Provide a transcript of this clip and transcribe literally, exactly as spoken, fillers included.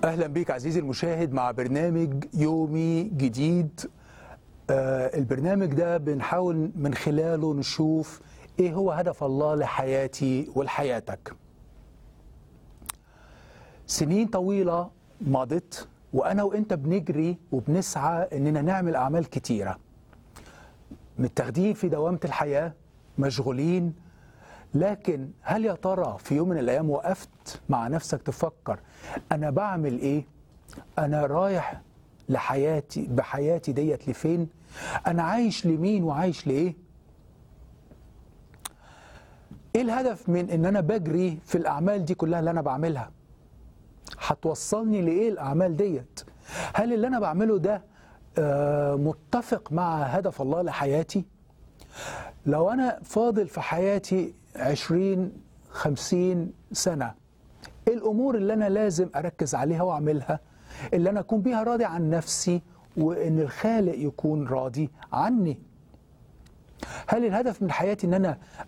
أهلا بك عزيزي المشاهد مع برنامج يومي جديد. آه البرنامج ده بنحاول من خلاله نشوف إيه هو هدف الله لحياتي ولحياتك. سنين طويلة مضت وأنا وإنت بنجري وبنسعى إننا نعمل أعمال كتيرة، متاخدين في دوامة الحياة، مشغولين. لكن هل يا ترى في يوم من الأيام وقفت مع نفسك تفكر أنا بعمل إيه؟ أنا رايح لحياتي بحياتي ديت لفين؟ أنا عايش لمين وعايش لإيه؟ إيه الهدف من إن أنا بجري في الأعمال دي كلها اللي أنا بعملها؟ هتوصلني لإيه الأعمال ديت؟ هل اللي أنا بعمله ده آه متفق مع هدف الله لحياتي؟ لو أنا فاضل في حياتي عشرين خمسين سنة، إيه الأمور اللي أنا لازم أركز عليها وأعملها اللي أنا أكون بيها راضي عن نفسي وإن الخالق يكون راضي عني؟ هل الهدف من حياتي إن أنا